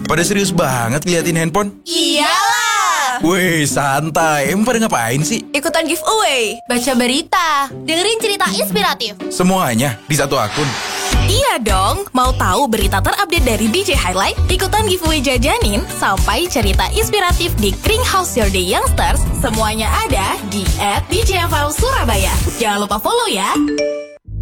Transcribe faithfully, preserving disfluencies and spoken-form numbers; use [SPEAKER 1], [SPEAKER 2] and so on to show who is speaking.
[SPEAKER 1] pada serius banget liatin handphone?
[SPEAKER 2] Iyalah.
[SPEAKER 1] Wih, santai. Emang pada ngapain sih?
[SPEAKER 2] Ikutan giveaway, baca berita, dengerin cerita inspiratif.
[SPEAKER 1] Semuanya di satu akun.
[SPEAKER 2] Iya dong, mau tahu berita terupdate dari D J Highlight? Ikutan giveaway jajanin sampai cerita inspiratif di Kring House Your Day Youngsters. Semuanya ada di at D J F M Surabaya. Jangan lupa follow ya.